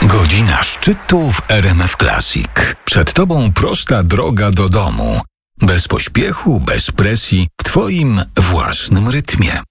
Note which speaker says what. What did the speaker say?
Speaker 1: Godzina szczytu w RMF Classic. Przed Tobą prosta droga do domu. Bez pośpiechu, bez presji, w Twoim własnym rytmie.